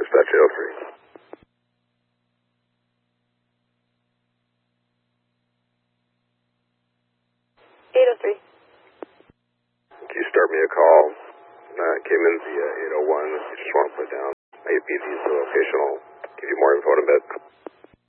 Dispatch 803. 803. Can you start me a call? Came in via